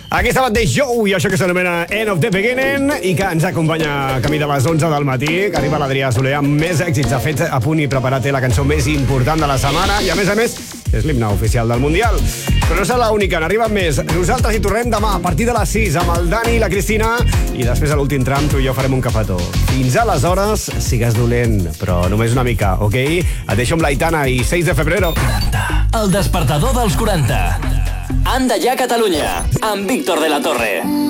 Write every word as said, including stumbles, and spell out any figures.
Aquí està Mateix Jou i això que s'anomena End of the Beginning i que ens acompanya a camí de les onze del matí, que arriba l'Adrià Soler amb més èxits. De fet, a punt i preparat té la cançó més important de la setmana i, a més a més, és l'himne oficial del Mundial. Però no serà l'única, n'arriben més. Nosaltres hi tornem demà a partir de les sis amb el Dani i la Cristina i després a l'últim tram tu i jo farem un cafetó. Fins aleshores, sigues dolent, però només una mica, ok? Et deixo amb l'Aitana i seis de febrero. El despertador dels quaranta. Anda ja, Catalunya, amb Víctor de la Torre.